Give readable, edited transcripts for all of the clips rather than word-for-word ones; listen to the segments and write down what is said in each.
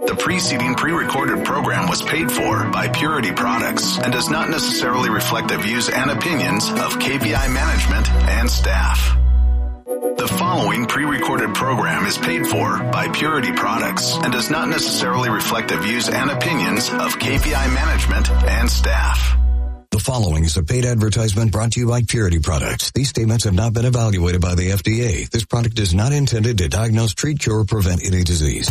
The preceding pre-recorded program was paid for by Purity Products and does not necessarily reflect the views and opinions of KVI management and staff. The following pre-recorded program is paid for by Purity Products and does not necessarily reflect the views and opinions of KVI management and staff. The following is a paid advertisement brought to you by Purity Products. These statements have not been evaluated by the FDA. This product is not intended to diagnose, treat, cure, or prevent any disease.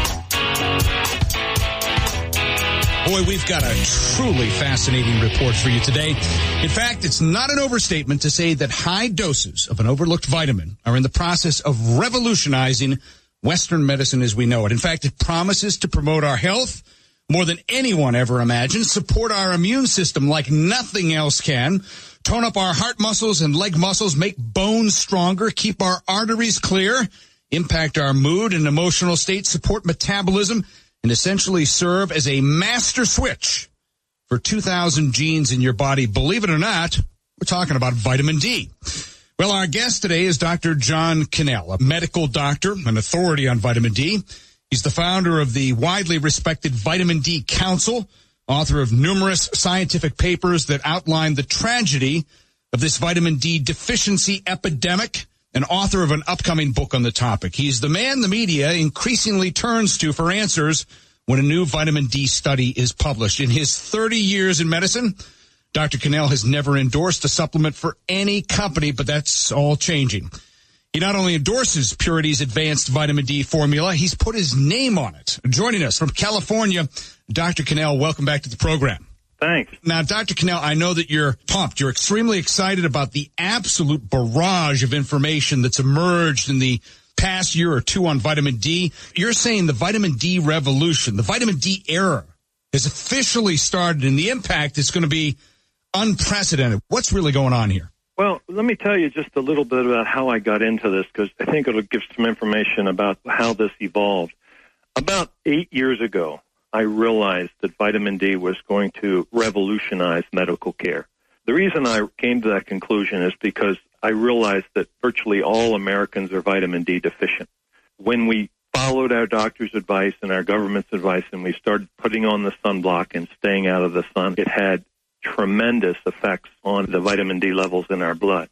Boy, we've got a truly fascinating report for you today. In fact, it's not an overstatement to say that high doses of an overlooked vitamin are in the process of revolutionizing Western medicine as we know it. In fact, it promises to promote our health more than anyone ever imagined, support our immune system like nothing else can, tone up our heart muscles and leg muscles, make bones stronger, keep our arteries clear, impact our mood and emotional state, support metabolism, and essentially serve as a master switch for 2,000 genes in your body. Believe it or not, we're talking about vitamin D. Well, our guest today is Dr. John Cannell, a medical doctor, an authority on vitamin D. He's the founder of the widely respected Vitamin D Council, author of numerous scientific papers that outline the tragedy of this vitamin D deficiency epidemic, and author of an upcoming book on the topic. He's the man the media increasingly turns to for answers when a new vitamin D study is published. In his 30 years in medicine, Dr. Cannell has never endorsed a supplement for any company, but that's all changing. He not only endorses Purity's advanced vitamin D formula, he's put his name on it. Joining us from California, Dr. Cannell, welcome back to the program. Thanks. Now, Dr. Cannell, I know that you're pumped. You're extremely excited about the absolute barrage of information that's emerged in the past year or two on vitamin D. You're saying the vitamin D revolution, the vitamin D era, has officially started, and the impact is going to be unprecedented. What's really going on here? Well, let me tell you just a little bit about how I got into this, because I think it'll give some information about how this evolved. About 8 years ago, I realized that vitamin D was going to revolutionize medical care. The reason I came to that conclusion is because I realized that virtually all Americans are vitamin D deficient. When we followed our doctor's advice and our government's advice and we started putting on the sunblock and staying out of the sun, it had tremendous effects on the vitamin D levels in our blood.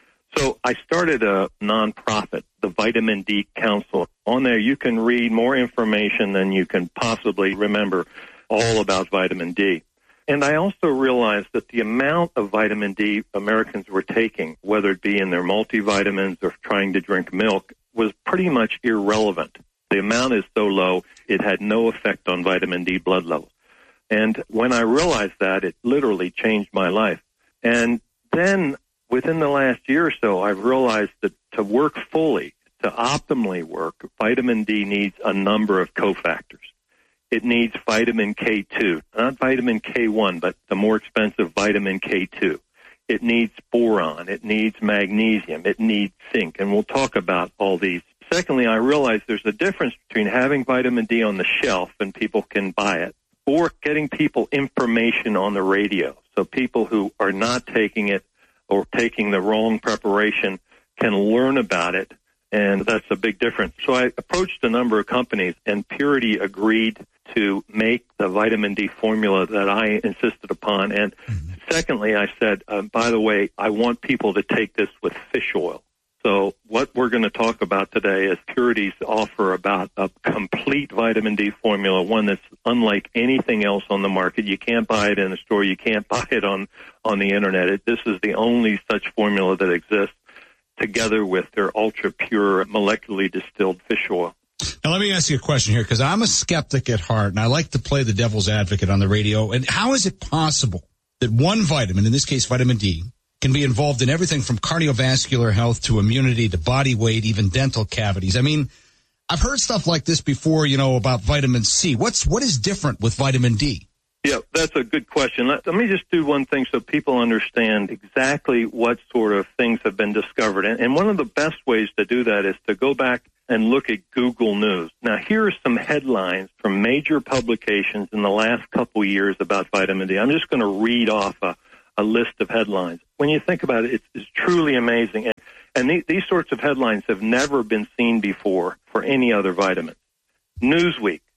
So I started a nonprofit, the Vitamin D Council. On there, you can read more information than you can possibly remember all about vitamin D. And I also realized that the amount of vitamin D Americans were taking, whether it be in their multivitamins or trying to drink milk, was pretty much irrelevant. The amount is so low, it had no effect on vitamin D blood levels. And when I realized that, it literally changed my life. And then within the last year or so, I've realized that to work fully, to optimally work, vitamin D needs a number of cofactors. It needs vitamin K2, not vitamin K1, but the more expensive vitamin K2. It needs boron. It needs magnesium. It needs zinc. And we'll talk about all these. Secondly, I realized there's a difference between having vitamin D on the shelf and people can buy it, or getting people information on the radio. So people who are not taking it or taking the wrong preparation can learn about it, and that's a big difference. So I approached a number of companies, and Purity agreed to make the vitamin D formula that I insisted upon. And secondly, I said, by the way, I want people to take this with fish oil. So what we're going to talk about today is Purity's offer about a complete vitamin D formula, one that's unlike anything else on the market. You can't buy it in a store. You can't buy it on the Internet. This is the only such formula that exists, together with their ultra-pure molecularly distilled fish oil. Now, let me ask you a question here, because I'm a skeptic at heart, and I like to play the devil's advocate on the radio. And how is it possible that one vitamin, in this case vitamin D, can be involved in everything from cardiovascular health to immunity to body weight, even dental cavities? I mean, I've heard stuff like this before, about vitamin C. What is different with vitamin D? Yeah, that's a good question. Let me just do one thing so people understand exactly what sort of things have been discovered. And one of the best ways to do that is to go back and look at Google News. Now, here are some headlines from major publications in the last couple years about vitamin D. I'm just going to read off a list of headlines. When you think about it, it's truly amazing. And these sorts of headlines have never been seen before for any other vitamin. Newsweek,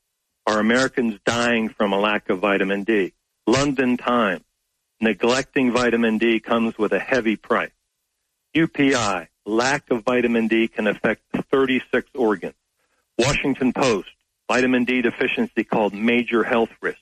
Are Americans dying from a lack of vitamin D? London Times, neglecting vitamin D comes with a heavy price. UPI, lack of vitamin D can affect 36 organs. Washington Post, vitamin D deficiency called major health risk.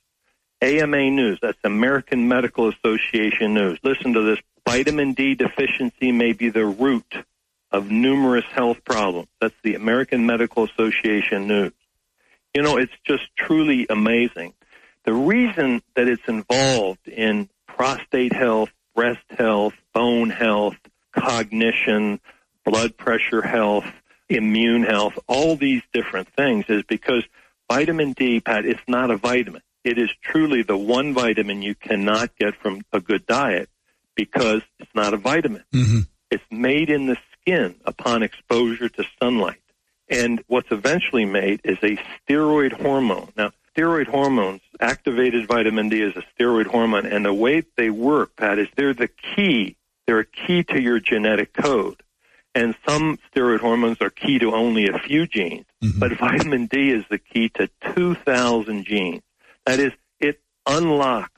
AMA News, that's American Medical Association News. Listen to this. Vitamin D deficiency may be the root of numerous health problems. That's the American Medical Association News. You know, it's just truly amazing. The reason that it's involved in prostate health, breast health, bone health, cognition, blood pressure health, immune health, all these different things is because vitamin D, Pat, it's not a vitamin. It is truly the one vitamin you cannot get from a good diet because it's not a vitamin. Mm-hmm. It's made in the skin upon exposure to sunlight. And what's eventually made is a steroid hormone. Now, steroid hormones, activated vitamin D is a steroid hormone, and the way they work, Pat, is they're the key. They're a key to your genetic code. And some steroid hormones are key to only a few genes, but vitamin D is the key to 2,000 genes. That is, it unlocks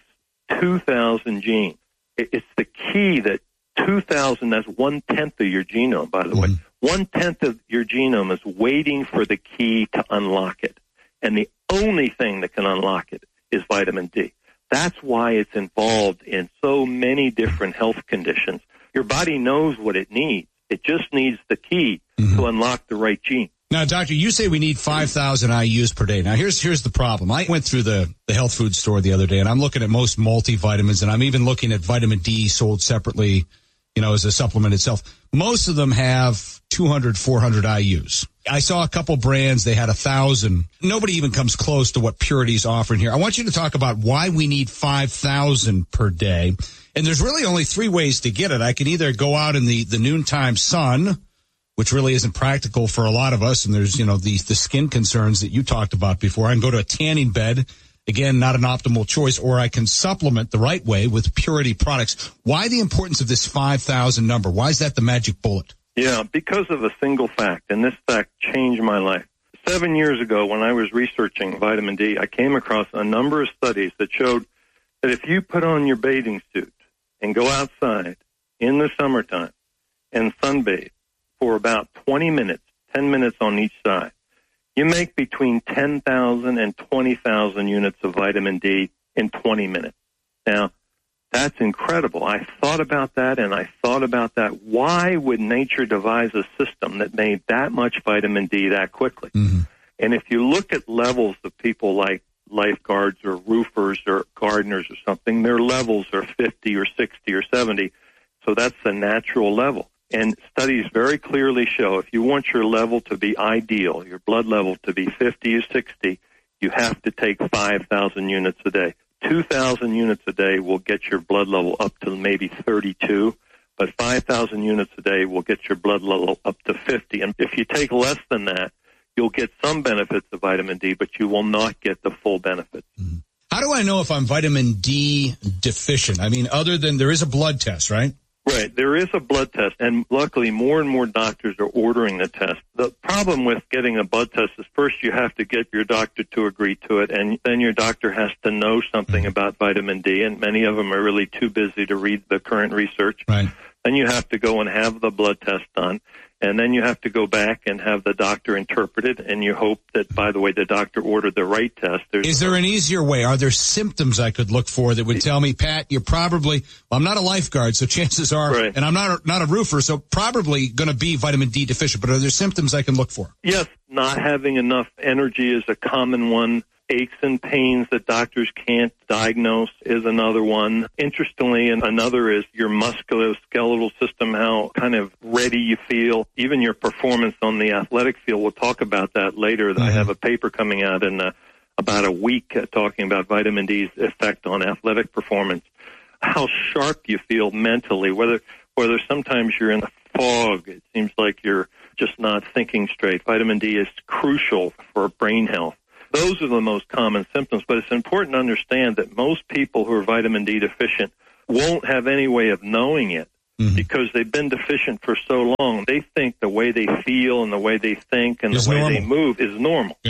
2,000 genes. It's the key that 2,000, that's 1/10 of your genome, by the way. 1/10 of your genome is waiting for the key to unlock it. And the only thing that can unlock it is vitamin D. That's why it's involved in so many different health conditions. Your body knows what it needs. It just needs the key to unlock the right gene. Now, doctor, you say we need 5,000 IUs per day. Now, here's the problem. I went through the health food store the other day, and I'm looking at most multivitamins, and I'm even looking at vitamin D sold separately, you know, as a supplement itself. Most of them have 200, 400 IUs. I saw a couple brands, they had 1,000. Nobody even comes close to what Purity's offering here. I want you to talk about why we need 5,000 per day. And there's really only three ways to get it. I can either go out in the noontime sun, which really isn't practical for a lot of us, and there's, you know, the skin concerns that you talked about before. I can go to a tanning bed. Again, not an optimal choice, or I can supplement the right way with Purity products. Why the importance of this 5,000 number? Why is that the magic bullet? Yeah, because of a single fact, and this fact changed my life. 7 years ago, when I was researching vitamin D, I came across a number of studies that showed that if you put on your bathing suit and go outside in the summertime and sunbathe for about 20 minutes, 10 minutes on each side, you make between 10,000 and 20,000 units of vitamin D in 20 minutes. Now, that's incredible. I thought about that, and I thought about that. Why would nature devise a system that made that much vitamin D that quickly? And if you look at levels of people like lifeguards or roofers or gardeners or something, their levels are 50 or 60 or 70. So that's the natural level. And studies very clearly show if you want your level to be ideal, your blood level to be 50 or 60, you have to take 5,000 units a day. 2,000 units a day will get your blood level up to maybe 32, but 5,000 units a day will get your blood level up to 50. And if you take less than that, you'll get some benefits of vitamin D, but you will not get the full benefits. How do I know if I'm vitamin D deficient? I mean, other than there is a blood test, right? Right. There is a blood test, and luckily more and more doctors are ordering the test. The problem with getting a blood test is first you have to get your doctor to agree to it, and then your doctor has to know something about vitamin D, and many of them are really too busy to read the current research. Right. Then you have to go and have the blood test done, and then you have to go back and have the doctor interpret it, and you hope that, by the way, the doctor ordered the right test. Is there an easier way? Are there symptoms I could look for that would tell me, Pat, you're probably, well, I'm not a lifeguard, so chances are, right. And I'm not a roofer, so probably going to be vitamin D deficient, but are there symptoms I can look for? Yes, not having enough energy is a common one. Aches and pains that doctors can't diagnose is another one. Interestingly, and another is your musculoskeletal system, how kind of ready you feel, even your performance on the athletic field. We'll talk about that later. I have a paper coming out in about a week talking about vitamin D's effect on athletic performance. How sharp you feel mentally, whether sometimes you're in a fog, it seems like you're just not thinking straight. Vitamin D is crucial for brain health. Those are the most common symptoms, but it's important to understand that most people who are vitamin D deficient won't have any way of knowing it because they've been deficient for so long. They think the way they feel and the way they think and the way they move is normal. Yeah.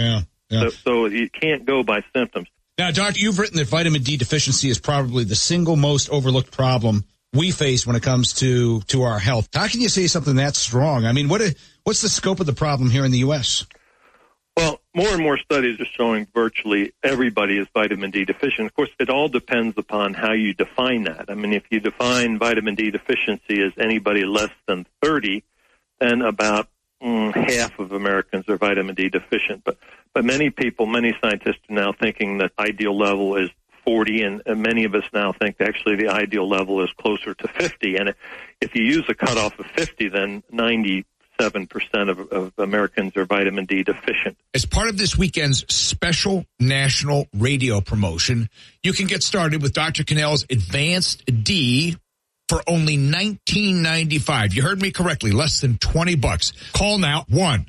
Yeah. So you can't go by symptoms. Now, Doctor, you've written that vitamin D deficiency is probably the single most overlooked problem we face when it comes to our health. How can you say something that strong? I mean, what's the scope of the problem here in the U.S.? Well, more and more studies are showing virtually everybody is vitamin D deficient. Of course, it all depends upon how you define that. I mean, if you define vitamin D deficiency as anybody less than 30, then about half of Americans are vitamin D deficient. But many people, many scientists are now thinking that ideal level is 40, and many of us now think actually the ideal level is closer to 50. And if you use a cutoff of 50, then 97% of Americans are vitamin D deficient. As part of this weekend's special national radio promotion, you can get started with Dr. Cannell's Advanced D for only $19.95. You heard me correctly, less than $20. Call now,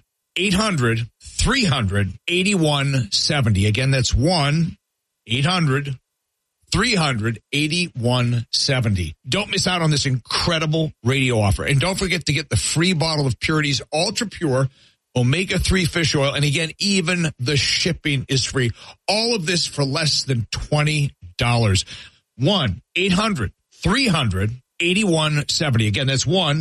1-800-300-8170. Again, that's 1-800-300-8170. Don't miss out on this incredible radio offer. And don't forget to get the free bottle of Purity's Ultra Pure Omega-3 fish oil. And again, even the shipping is free. All of this for less than $20. 1-800-300-8170. Again, that's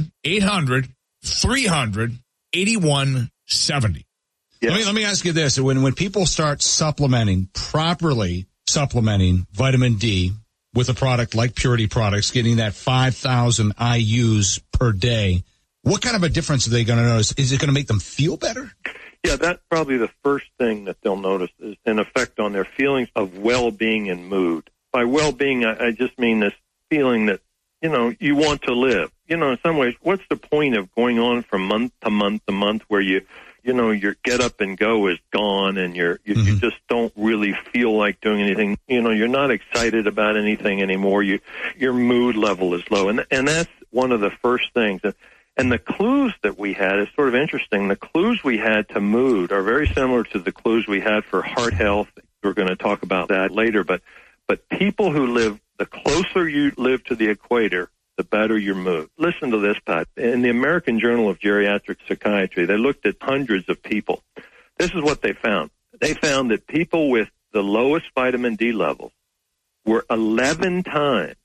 1-800-300-8170. Yes. Let me ask you this. When people start properly supplementing vitamin D with a product like Purity Products, getting that 5,000 IUs per day, what kind of a difference are they going to notice? Is it going to make them feel better? Yeah, that's probably the first thing that they'll notice is an effect on their feelings of well-being and mood. By well-being, I just mean this feeling that, you want to live. In some ways, what's the point of going on from month to month to month where your get up and go is gone and you just don't really feel like doing anything. You're not excited about anything anymore. Your mood level is low. And that's one of the first things. And the clues that we had is sort of interesting. The clues we had to mood are very similar to the clues we had for heart health. We're going to talk about that later. But people who live, the closer you live to the equator, the better your mood. Listen to this, Pat. In the American Journal of Geriatric Psychiatry, they looked at hundreds of people. This is what they found. They found that people with the lowest vitamin D levels were 11 times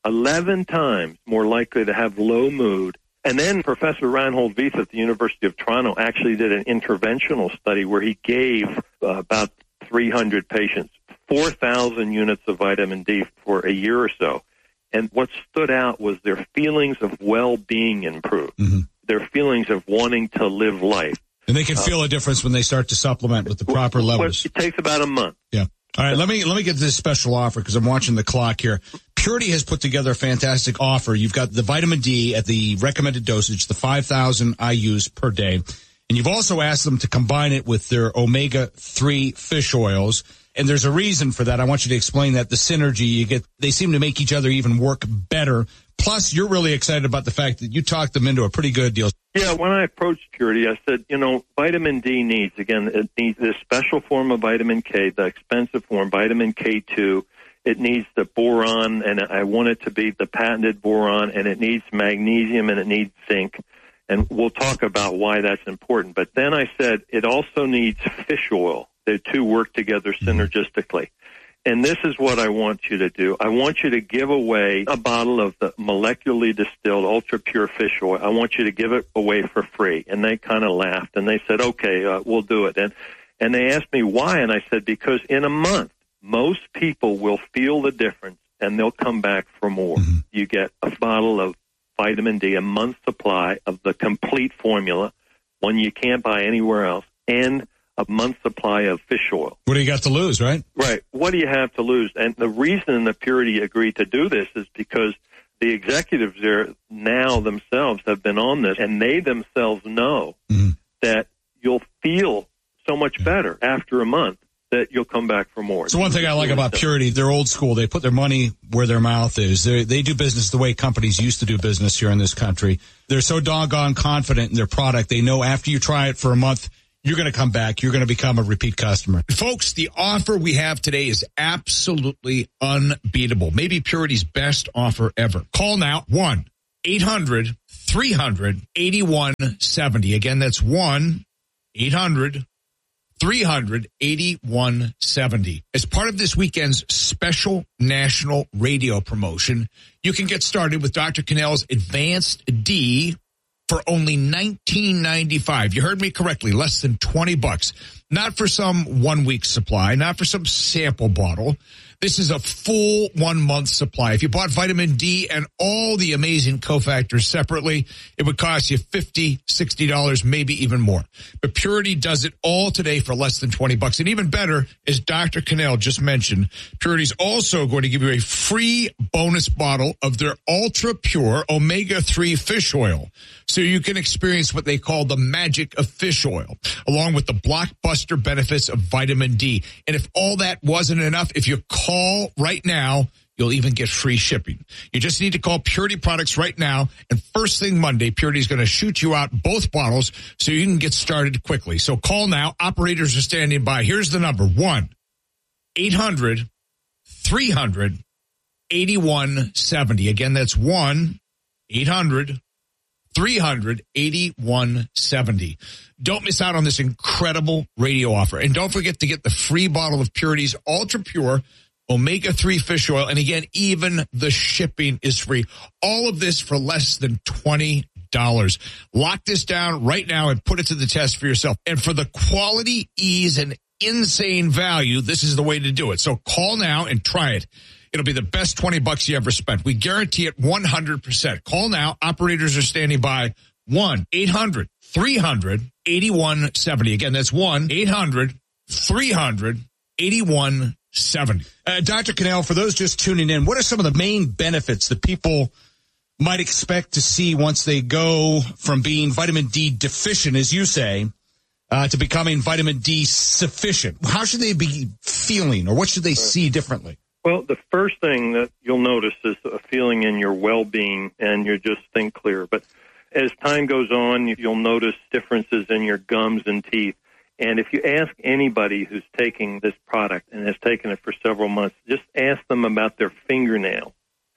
more likely to have low mood. And then Professor Reinhold Vieth at the University of Toronto actually did an interventional study where he gave about 300 patients 4,000 units of vitamin D for a year or so. And what stood out was their feelings of well-being improved, their feelings of wanting to live life. And they can feel a difference when they start to supplement with the proper levels. It takes about a month. Yeah. All right, let me get to this special offer because I'm watching the clock here. Purity has put together a fantastic offer. You've got the vitamin D at the recommended dosage, the 5,000 IUs per day. And you've also asked them to combine it with their omega-3 fish oils. And there's a reason for that. I want you to explain that. The synergy you get, they seem to make each other even work better. Plus, you're really excited about the fact that you talked them into a pretty good deal. Yeah, when I approached Purity, I said, vitamin D it needs this special form of vitamin K, the expensive form, vitamin K2. It needs the boron, and I want it to be the patented boron, and it needs magnesium, and it needs zinc. And we'll talk about why that's important. But then I said it also needs fish oil. The two work together synergistically. And this is what I want you to do. I want you to give away a bottle of the molecularly distilled ultra pure fish oil. I want you to give it away for free. And they kind of laughed and they said, okay, we'll do it. And they asked me why. And I said, because in a month, most people will feel the difference and they'll come back for more. You get a bottle of vitamin D, a month's supply of the complete formula, one you can't buy anywhere else, and a month's supply of fish oil. What do you got to lose, right? Right. What do you have to lose? And the reason that Purity agreed to do this is because the executives there now themselves have been on this, and they themselves know that you'll feel so much better after a month that you'll come back for more. So one thing I like about Purity, they're old school. They put their money where their mouth is. They do business the way companies used to do business here in this country. They're so doggone confident in their product. They know after you try it for a month, you're going to come back. You're going to become a repeat customer. Folks, the offer we have today is absolutely unbeatable. Maybe Purity's best offer ever. Call now, 1-800-300-8170. Again, that's 1-800-300-8170. 300-8170. As part of this weekend's special national radio promotion, you can get started with Dr. Cannell's Advanced D for only $19.95. You heard me correctly, less than $20. Not for some 1 week supply, not for some sample bottle. This is a full 1 month supply. If you bought vitamin D and all the amazing cofactors separately, it would cost you $50, $60, maybe even more. But Purity does it all today for less than $20. And even better, as Dr. Cannell just mentioned, Purity's also going to give you a free bonus bottle of their ultra pure omega-3 fish oil. So you can experience what they call the magic of fish oil, along with the blockbuster benefits of vitamin D. And if all that wasn't enough, if you call right now, you'll even get free shipping. You just need to call Purity Products right now, and first thing Monday, Purity is going to shoot you out both bottles so you can get started quickly. So call now. Operators are standing by. Here's the number: 1-800-300-8170. Again, that's 1-800-300-8170. Don't miss out on this incredible radio offer. And don't forget to get the free bottle of Purity's ultra pure omega-3 fish oil. And again, even the shipping is free. All of this for less than $20. Lock this down right now and put it to the test for yourself. And for the quality, ease, and insane value, this is the way to do it. So call now and try it. It'll be the best $20 you ever spent. We guarantee it 100%. Call now. Operators are standing by. 1-800-300-8170. Again, that's 1-800-300-8170. Dr. Cannell, for those just tuning in, what are some of the main benefits that people might expect to see once they go from being vitamin D deficient, as you say, to becoming vitamin D sufficient? How should they be feeling, or what should they see differently? Well, the first thing that you'll notice is a feeling in your well-being, and you just think clear. But as time goes on, you'll notice differences in your gums and teeth. And if you ask anybody who's taking this product and has taken it for several months, just ask them about their fingernails.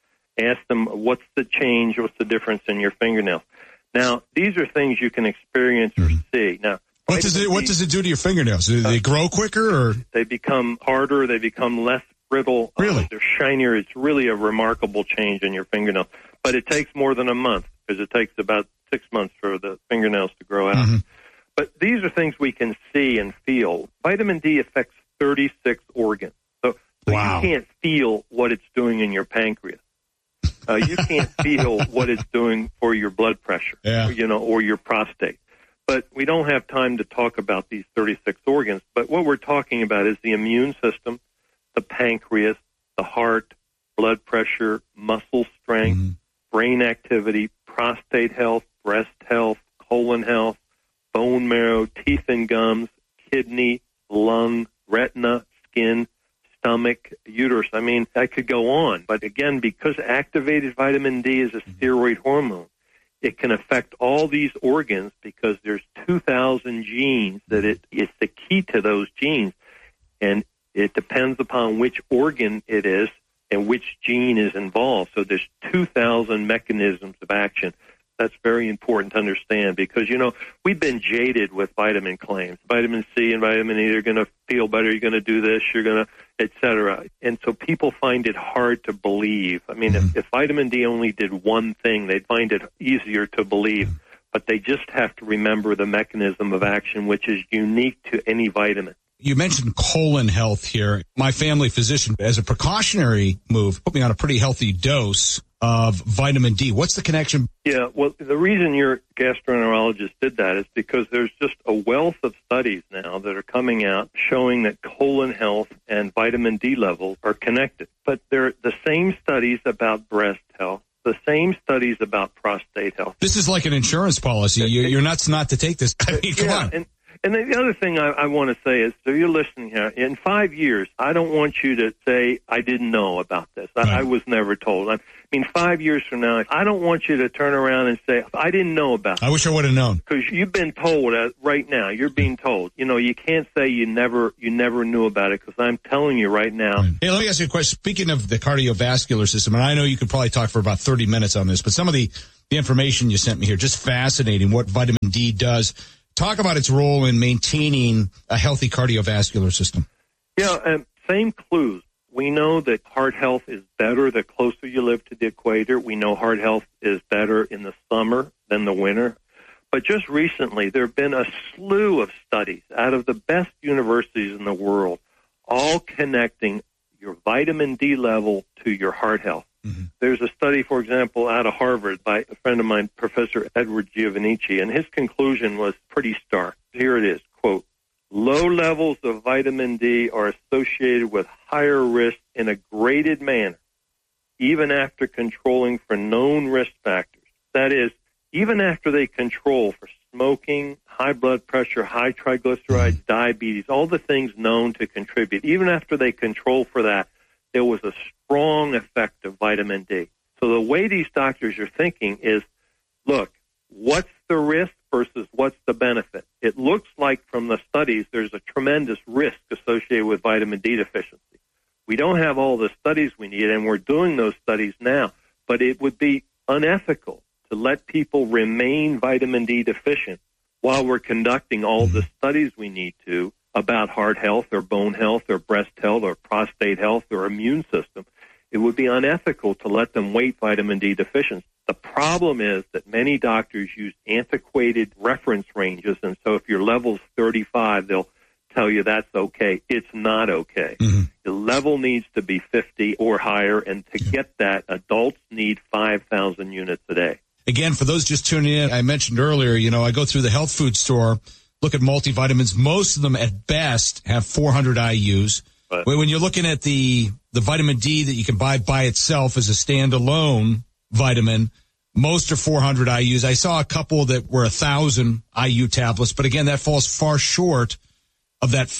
Ask them what's the change, what's the difference in your fingernails. Now, these are things you can experience or see. Now, what does it do to your fingernails? Do they grow quicker, or they become harder? They become less brittle. Really? They're shinier. It's really a remarkable change in your fingernails. But it takes more than a month, because it takes about 6 months for the fingernails to grow out. Mm-hmm. But these are things we can see and feel. Vitamin D affects 36 organs. So wow. You can't feel what it's doing in your pancreas. You can't feel what it's doing for your blood pressure, or your prostate. But we don't have time to talk about these 36 organs. But what we're talking about is the immune system, the pancreas, the heart, blood pressure, muscle strength, brain activity, prostate health, breast health, colon health, bone marrow, teeth and gums, kidney, lung, retina, skin, stomach, uterus. I mean, I could go on. But again, because activated vitamin D is a steroid hormone, it can affect all these organs because there's 2,000 genes that it's the key to those genes. And it depends upon which organ it is and which gene is involved. So there's 2,000 mechanisms of action. That's very important to understand because, we've been jaded with vitamin claims. Vitamin C and vitamin E, you're going to feel better, you're going to do this, you're going to, et cetera. And so people find it hard to believe. I mean, if vitamin D only did one thing, they'd find it easier to believe. But they just have to remember the mechanism of action, which is unique to any vitamin. You mentioned colon health here. My family physician, as a precautionary move, put me on a pretty healthy dose of vitamin D. What's the connection? Yeah, well, the reason your gastroenterologist did that is because there's just a wealth of studies now that are coming out showing that colon health and vitamin D levels are connected. But they're the same studies about breast health, the same studies about prostate health. This is like an insurance policy. You're nuts not to take this. I mean, come on. And the other thing I want to say is, so you're listening here, in 5 years, I don't want you to say, I didn't know about this. I was never told. I mean, 5 years from now, I don't want you to turn around and say, I didn't know about it. I wish I would have known. Because you've been told right now. You're being told. You can't say you never knew about it because I'm telling you right now. Right. Hey, let me ask you a question. Speaking of the cardiovascular system, and I know you could probably talk for about 30 minutes on this, but some of the information you sent me here, just fascinating what vitamin D does Talk about its role in maintaining a healthy cardiovascular system. Yeah, same clues. We know that heart health is better the closer you live to the equator. We know heart health is better in the summer than the winter. But just recently, there have been a slew of studies out of the best universities in the world, all connecting your vitamin D level to your heart health. Mm-hmm. There's a study, for example, out of Harvard by a friend of mine, Professor Edward Giovannacci, and his conclusion was pretty stark. Here it is, quote, low levels of vitamin D are associated with higher risk in a graded manner, even after controlling for known risk factors. That is, even after they control for smoking, high blood pressure, high triglycerides, diabetes, all the things known to contribute, even after they control for that, there was a strong effect of vitamin D. So the way these doctors are thinking is, look, what's the risk versus what's the benefit? It looks like from the studies there's a tremendous risk associated with vitamin D deficiency. We don't have all the studies we need, and we're doing those studies now, but it would be unethical to let people remain vitamin D deficient while we're conducting all the studies we need to about heart health or bone health or breast health or prostate health or immune system. It would be unethical to let them wait vitamin D deficient. The problem is that many doctors use antiquated reference ranges, and so if your level's 35, they'll tell you that's okay. It's not okay. Mm-hmm. The level needs to be 50 or higher, and to get that, adults need 5,000 units a day. Again, for those just tuning in, I mentioned earlier, I go through the health food store, look at multivitamins. Most of them at best have 400 IUs. But when you're looking at the vitamin D that you can buy by itself as a standalone vitamin, most are 400 IUs. I saw a couple that were 1,000 IU tablets, but again, that falls far short of that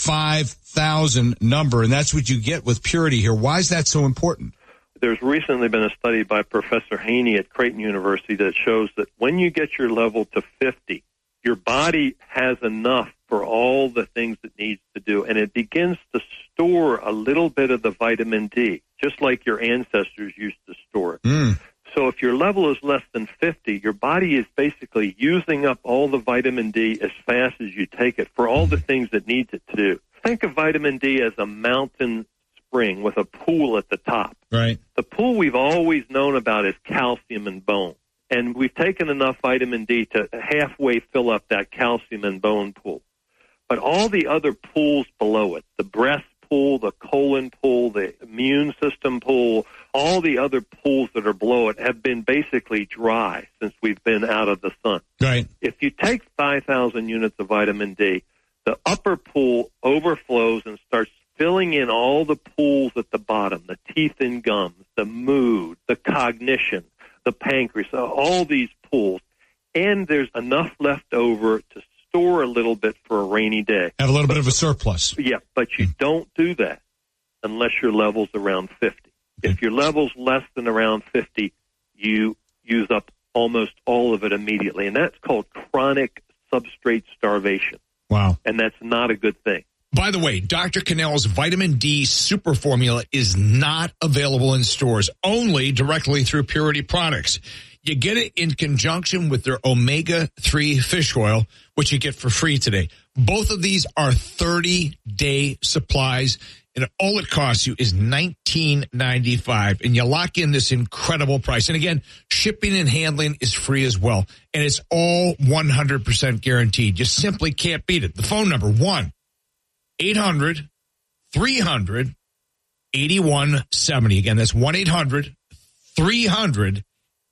5,000 number, and that's what you get with Purity here. Why is that so important? There's recently been a study by Professor Haney at Creighton University that shows that when you get your level to 50, your body has enough for all the things it needs to do, and it begins to store a little bit of the vitamin D, just like your ancestors used to store it. So if your level is less than 50, your body is basically using up all the vitamin D as fast as you take it for all the things it needs it to do. Think of vitamin D as a mountain spring with a pool at the top. Right. The pool we've always known about is calcium and bone. And we've taken enough vitamin D to halfway fill up that calcium and bone pool. But all the other pools below it, the breast pool, the colon pool, the immune system pool, all the other pools that are below it have been basically dry since we've been out of the sun. Right. If you take 5,000 units of vitamin D, the upper pool overflows and starts filling in all the pools at the bottom, the teeth and gums, the mood, the cognition, the pancreas, all these pools. And there's enough left over to store a little bit for a rainy day. Have a little bit of a surplus. Yeah, but you don't do that unless your level's around 50. If your level's less than around 50, you use up almost all of it immediately. And that's called chronic substrate starvation. Wow. And that's not a good thing. By the way, Dr. Cannell's vitamin D super formula is not available in stores, only directly through Purity products. You get it in conjunction with their omega-3 fish oil, which you get for free today. Both of these are 30-day supplies, and all it costs you is $19.95, and you lock in this incredible price. And again, shipping and handling is free as well, and it's all 100% guaranteed. You simply can't beat it. The phone number, 1-800-300-8170. Again, that's 1-800-300-8170.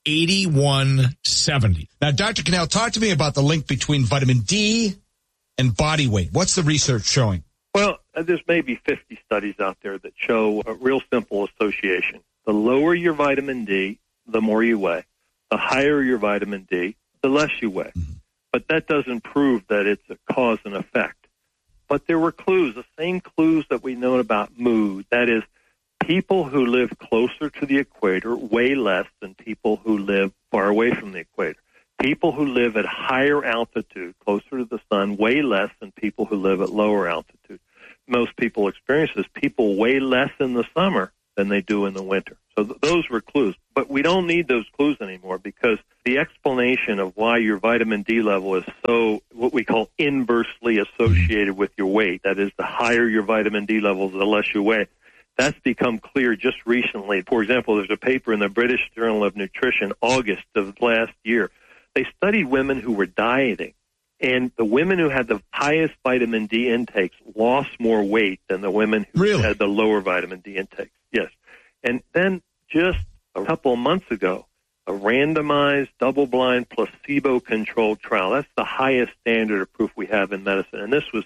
Now, Dr. Cannell, talk to me about the link between vitamin D and body weight. What's the research showing? Well, there's maybe 50 studies out there that show a real simple association. The lower your vitamin D, the more you weigh. The higher your vitamin D, the less you weigh. Mm-hmm. But that doesn't prove that it's a cause and effect. But there were clues, the same clues that we know about mood. That is, people who live closer to the equator weigh less than people who live far away from the equator. People who live at higher altitude, closer to the sun, weigh less than people who live at lower altitude. Most people experience this. People weigh less in the summer than they do in the winter. So those were clues. But we don't need those clues anymore, because the explanation of why your vitamin D level is so what we call inversely associated with your weight, that is, the higher your vitamin D levels, the less you weigh, that's become clear just recently. For example, there's a paper in the British Journal of Nutrition, August of last year. They studied women who were dieting, and the women who had the highest vitamin D intakes lost more weight than the women who had the lower vitamin D intakes. Yes. And then just a couple of months ago, a randomized, double-blind, placebo-controlled trial. That's the highest standard of proof we have in medicine. And this was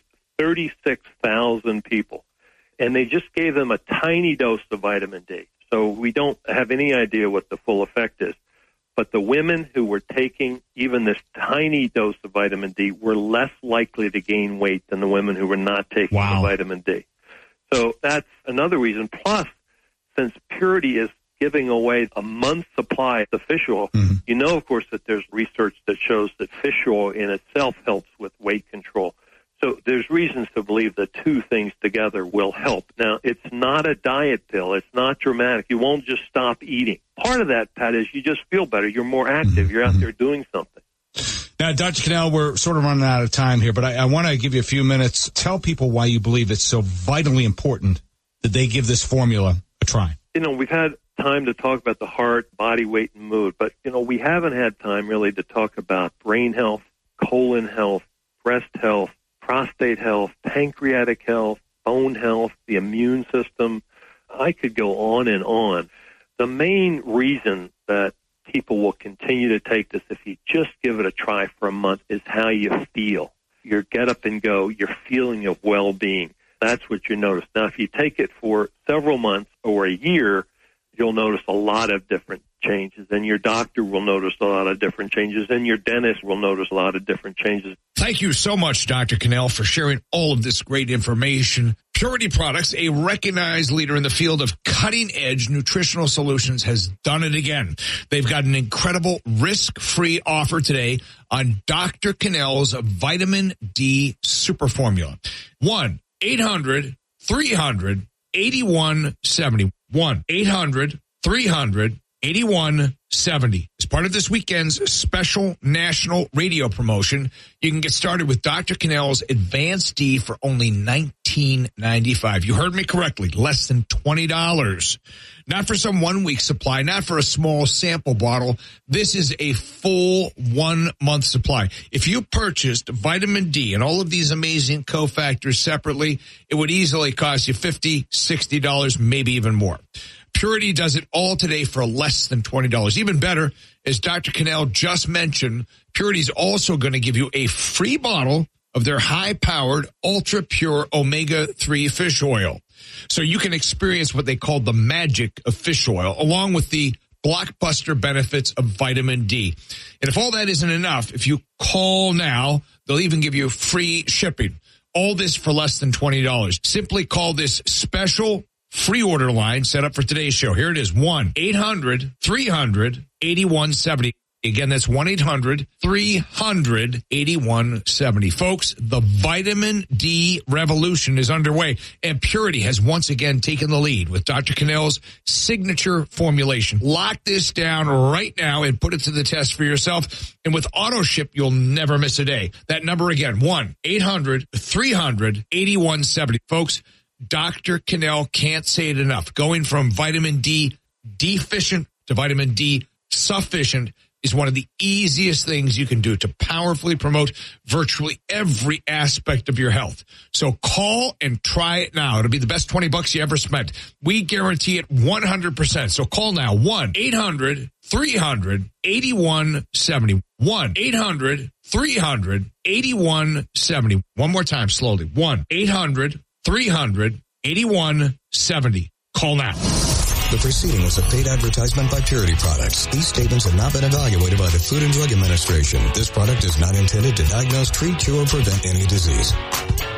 36,000 people. And they just gave them a tiny dose of vitamin D. So we don't have any idea what the full effect is. But the women who were taking even this tiny dose of vitamin D were less likely to gain weight than the women who were not taking the vitamin D. So that's another reason. Plus, since Purity is giving away a month's supply of fish oil, you know, of course, that there's research that shows that fish oil in itself helps with weight control. So there's reasons to believe that two things together will help. Now, it's not a diet pill. It's not dramatic. You won't just stop eating. Part of that, Pat, is you just feel better. You're more active. You're out there doing something. Now, Dr. Cannell, we're sort of running out of time here, but I want to give you a few minutes. Tell people why you believe it's so vitally important that they give this formula a try. You know, we've had time to talk about the heart, body weight, and mood, but, you know, we haven't had time really to talk about brain health, colon health, breast health, prostate health, pancreatic health, bone health, the immune system. I could go on and on. The main reason that people will continue to take this if you just give it a try for a month is how you feel. Your get up and go, your feeling of well-being. That's what you notice. Now, if you take it for several months or a year, you'll notice a lot of different changes, and your doctor will notice a lot of different changes, and your dentist will notice a lot of different changes. Thank you so much, Dr. Cannell, for sharing all of this great information. Purity Products, a recognized leader in the field of cutting-edge nutritional solutions, has done it again. They've got an incredible risk-free offer today on Dr. Cannell's Vitamin D Super Formula. 1-800-300-8170. 1-800-300-8170. As part of this weekend's special national radio promotion, you can get started with Dr. Cannell's Advanced D for only $19.95. You heard me correctly, less than $20. Not for some 1 week supply, not for a small sample bottle. This is a full 1 month supply. If you purchased vitamin D and all of these amazing cofactors separately, it would easily cost you $50, $60, maybe even more. Purity does it all today for less than $20. Even better, as Dr. Cannell just mentioned, Purity's also going to give you a free bottle of their high-powered, ultra-pure omega-3 fish oil. So you can experience what they call the magic of fish oil, along with the blockbuster benefits of vitamin D. And if all that isn't enough, if you call now, they'll even give you free shipping. All this for less than $20. Simply call this special free order line set up for today's show. Here it is, 1-800-300-8170. Again, that's 1-800-300-8170. Folks, the vitamin D revolution is underway, and Purity has once again taken the lead with Dr. Cannell's signature formulation. Lock this down right now and put it to the test for yourself. And with auto ship, you'll never miss a day. That number again, 1-800-300-8170. Folks, Dr. Cannell can't say it enough. Going from vitamin D deficient to vitamin D sufficient is one of the easiest things you can do to powerfully promote virtually every aspect of your health. So call and try it now. It'll be the best $20 you ever spent. We guarantee it 100%. So call now, 1-800-300-8170. 1-800-300-8170. One more time, slowly. 1-800-300-8170. Call now. The preceding was a paid advertisement by Purity Products. These statements have not been evaluated by the Food and Drug Administration. This product is not intended to diagnose, treat, cure, or prevent any disease.